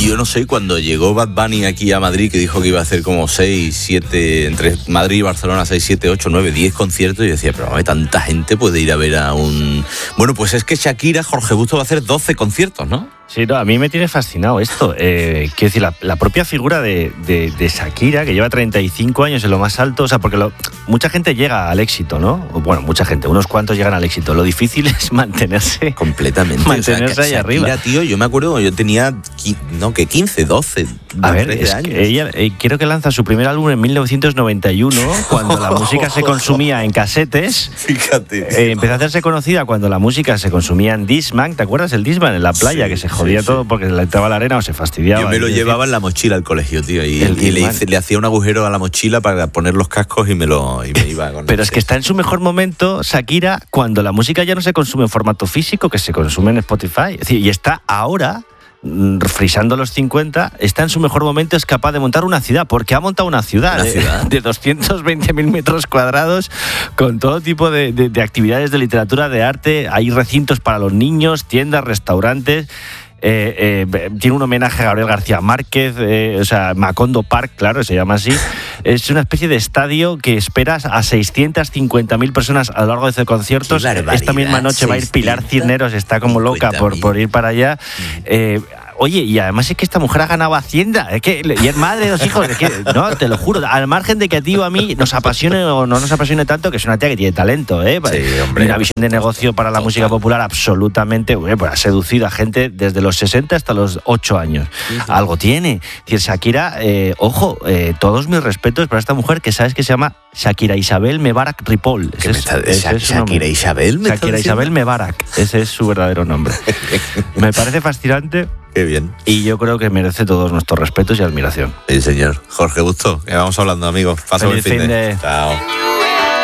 yo no sé, cuando llegó Bad Bunny aquí a Madrid, que dijo que iba a hacer como 6, 7, entre Madrid y Barcelona, 6, 7, 8, 9, 10 conciertos, y yo decía, pero tanta gente puede ir a ver a un... Bueno, pues es que Shakira, Jorge Busto, va a hacer 12 conciertos, ¿no? Sí, no, a mí me tiene fascinado esto. Quiero decir, la propia figura de Shakira, que lleva 35 años en lo más alto, o sea, porque mucha gente llega al éxito, ¿no? Bueno, mucha gente, unos cuantos llegan al éxito. Lo difícil es mantenerse. Completamente. Mantenerse ahí Shakira, arriba. Tío, yo me acuerdo, yo tenía, 15, 12, a ver, 13 años. Que ella, creo que lanza su primer álbum en 1991, cuando la música se consumía en casetes. Fíjate. Empezó a hacerse conocida cuando la música se consumía en Discman. ¿Te acuerdas el Discman en la playa? Sí, que se jodía todo porque le entraba la arena o se fastidiaba. Yo me lo llevaba en la mochila al colegio, tío, y le hacía un agujero a la mochila para poner los cascos y me iba con... Pero es que está en su mejor momento Shakira cuando la música ya no se consume en formato físico, que se consume en Spotify. Es decir, y está ahora... frisando los 50, está en su mejor momento, es capaz de montar una ciudad, porque ha montado una ciudad de 220.000 metros cuadrados con todo tipo de actividades de literatura, de arte. Hay recintos para los niños, tiendas, restaurantes. Tiene un homenaje a Gabriel García Márquez, o sea, Macondo Park, claro, se llama así. Es una especie de estadio que esperas a 650.000 personas a lo largo de ese concierto. Esta misma noche va a ir Pilar Cisneros, está como loca por ir para allá. Oye, y además es que esta mujer ha ganado Hacienda, y es madre de 2 hijos, no, te lo juro, al margen de que a ti o a mí nos apasione o no nos apasione tanto, que es una tía que tiene talento, Sí, hombre. Una visión de negocio para la música popular absolutamente, pues ha seducido a gente desde los 60 hasta los 8 años. Sí. Algo tiene. Es decir, Shakira, todos mis respetos para esta mujer que sabes que se llama Shakira Isabel Mebarak Ripoll. Shakira Isabel Mebarak, ese es su verdadero nombre. Me parece fascinante. Qué bien. Y yo creo que merece todos nuestros respetos y admiración. Sí, señor. Jorge Busto, que vamos hablando, amigos. Pasa buen fin de... Chao.